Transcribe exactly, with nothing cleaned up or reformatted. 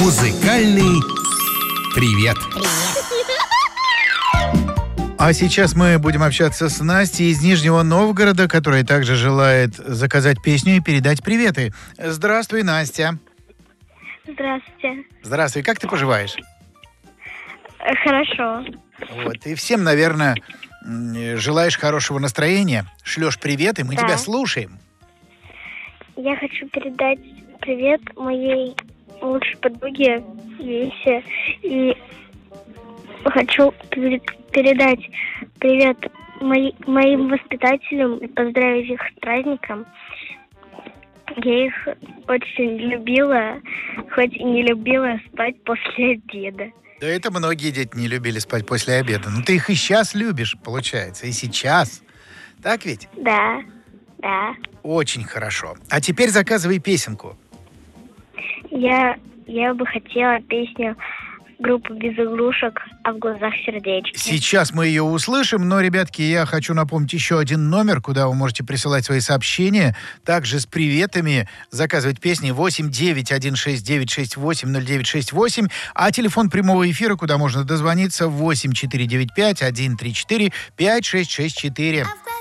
Музыкальный привет. А сейчас мы будем общаться с Настей из Нижнего Новгорода, которая также желает заказать песню и передать приветы. Здравствуй, Настя. Здравствуйте. Здравствуй. Как ты поживаешь? Э, Хорошо. Вот. И всем, наверное, м, желаешь хорошего настроения, шлешь приветы, мы Да. тебя слушаем. Я хочу передать привет моей лучшей подруге Весе. И хочу пер- передать привет мои- моим воспитателям и поздравить их с праздником. Я их очень любила, хоть и не любила спать после обеда. Да это многие дети не любили спать после обеда. Ну ты их и сейчас любишь, получается, и сейчас. Так ведь? Да, да. Очень хорошо. А теперь заказывай песенку. Я, я бы хотела песню группы «Без игрушек», а в глазах сердечки. Сейчас мы ее услышим, но, ребятки, я хочу напомнить еще один номер, куда вы можете присылать свои сообщения, также с приветами, заказывать песни восемь девять один шесть девять шесть восемь ноль девять шесть восемь, а телефон прямого эфира, куда можно дозвониться, восемь четыре девять пять один три четыре пять шесть шесть четыре. I've got